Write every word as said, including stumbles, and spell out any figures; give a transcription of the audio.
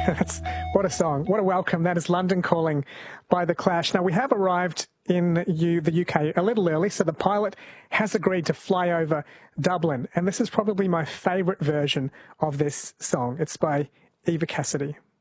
That's, what a song. What a welcome. That is London Calling by The Clash. Now, we have arrived in U, the U K a little early, so the pilot has agreed to fly over Dublin. And this is probably my favourite version of this song. It's by Eva Cassidy.